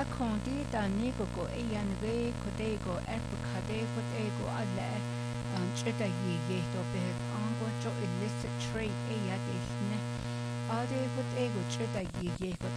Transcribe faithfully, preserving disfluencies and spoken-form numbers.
condi da nigo go eyan ve kodego advocate kodego alle cheta ye ye to be ango cho illicit trade eya de ne ade kodego cheta ye ye ko